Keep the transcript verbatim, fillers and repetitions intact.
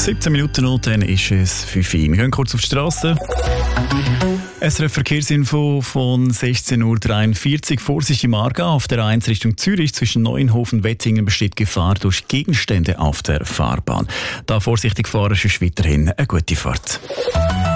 siebzehn Minuten noch, dann ist es fünf Uhr. Wir gehen kurz auf die Straße. S R F Verkehrsinfo von sechzehn Uhr dreiundvierzig. Vorsicht im Aargau auf der A eins Richtung Zürich zwischen Neuenhofen und Wettingen besteht Gefahr durch Gegenstände auf der Fahrbahn. Da vorsichtig fahren, ist weiterhin eine gute Fahrt.